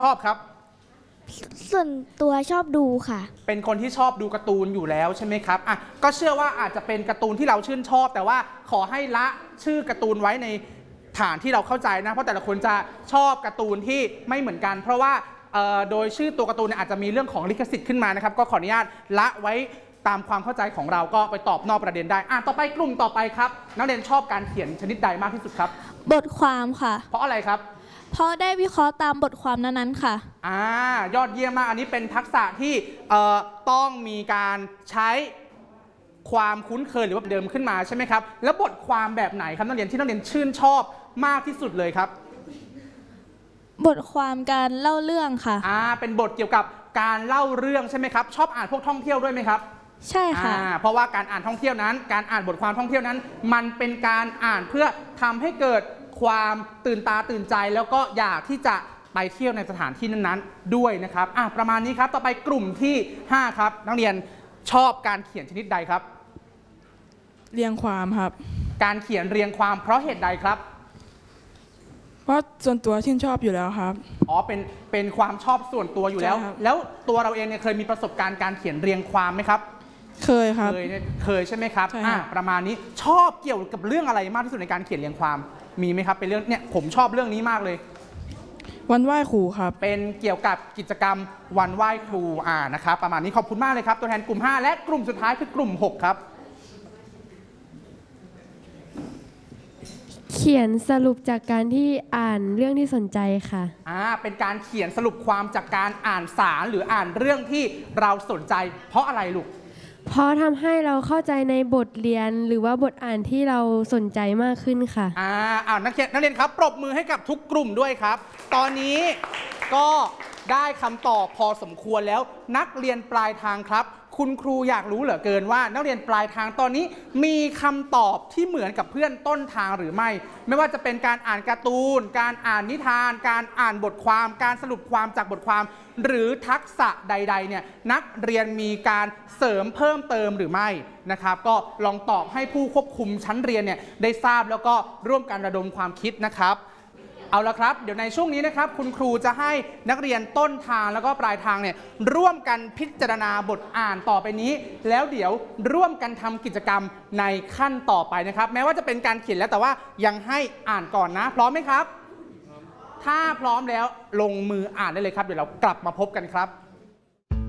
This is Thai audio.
ชอบครับส่วนตัวชอบดูค่ะเป็นคนที่ชอบดูการ์ตูนอยู่แล้วใช่ไหมครับอ่ะก็เชื่อว่าอาจจะเป็นการ์ตูนที่เราชื่นชอบแต่ว่าขอให้ละชื่อการ์ตูนไว้ในฐานที่เราเข้าใจนะเพราะแต่ละคนจะชอบการ์ตูนที่ไม่เหมือนกันเพราะว่าโดยชื่อตัวการ์ตูนอาจจะมีเรื่องของลิขสิทธิ์ขึ้นมานะครับก็ขออนุญาตละไว้ตามความเข้าใจของเราก็ไปตอบนอกประเด็นได้ต่อไปกลุ่มต่อไปครับนักเรียนชอบการเขียนชนิดใดมากที่สุดครับบทความค่ะเพราะอะไรครับเพราะได้วิเคราะห์ตามบทความนั้นๆค่ะยอดเยี่ยมมากอันนี้เป็นทักษะที่ต้องมีการใช้ความคุ้นเคยหรือว่าเดิมขึ้นมาใช่ไหมครับแล้วบทความแบบไหนครับนักเรียนที่นักเรียนชื่นชอบมากที่สุดเลยครับบทความการเล่าเรื่องค่ะเป็นบทเกี่ยวกับการเล่าเรื่องใช่ไหมครับชอบอ่านพวกท่องเที่ยวด้วยไหมครับใช่ค่ะเพราะว่าการอ่านท่องเที่ยวนั้นการอ่านบทความท่องเที่ยวนั้นมันเป็นการอ่านเพื่อทำให้เกิดความตื่นตาตื่นใจแล้วก็อยากที่จะไปเที่ยวในสถานที่นั้นๆด้วยนะครับประมาณนี้ครับต่อไปกลุ่มที่5ครับนักเรียนชอบการเขียนชนิดใดครับเรียงความครับการเขียนเรียงความเพราะเหตุใดครับเพราะส่วนตัวชื่นชอบอยู่แล้วครับเป็นความชอบส่วนตัวอยู่แล้วแล้วตัวเราเองเนี่ยเคยมีประสบการณ์การเขียนเรียงความไหมครับเคยครับเคยใช่ไหมครับประมาณนี้ชอบเกี่ยวกับเรื่องอะไรมากที่สุดในการเขียนเรียงความมีไหมครับเป็นเรื่องเนี่ยผมชอบเรื่องนี้มากเลยวันไหว้ครูครับเป็นเกี่ยวกับกิจกรรมวันไหว้ครูนะครับประมาณนี้ขอบคุณมากเลยครับตัวแทนกลุ่ม5และกลุ่มสุดท้ายคือกลุ่ม6ครับเขียนสรุปจากการที่อ่านเรื่องที่สนใจค่ะเป็นการเขียนสรุปความจากการอ่านสารหรืออ่านเรื่องที่เราสนใจเพราะอะไรลูกเพราะทำให้เราเข้าใจในบทเรียนหรือว่าบทอ่านที่เราสนใจมากขึ้นค่ะนักเรียนครับปรบมือให้กับทุกกลุ่มด้วยครับตอนนี้ก็ได้คำตอบพอสมควรแล้วนักเรียนปลายทางครับคุณครูอยากรู้เหลือเกินว่านักเรียนปลายทางตอนนี้มีคำตอบที่เหมือนกับเพื่อนต้นทางหรือไม่ว่าจะเป็นการอ่านการ์ตูนการอ่านนิทานการอ่านบทความการสรุปความจากบทความหรือทักษะใดๆเนี่ยนักเรียนมีการเสริมเพิ่มเติมหรือไม่นะครับก็ลองตอบให้ผู้ควบคุมชั้นเรียนเนี่ยได้ทราบแล้วก็ร่วมกันระดมความคิดนะครับเอาละครับเดี๋ยวในช่วงนี้นะครับคุณครูจะให้นักเรียนต้นทางแล้วก็ปลายทางเนี่ยร่วมกันพิจารณาบทอ่านต่อไปนี้แล้วเดี๋ยวร่วมกันทำกิจกรรมในขั้นต่อไปนะครับแม้ว่าจะเป็นการเขียนแล้วแต่ว่ายังให้อ่านก่อนนะพร้อมไหมครับถ้าพร้อมแล้วลงมืออ่านได้เลยครับเดี๋ยวเรากลับมาพบกันครับ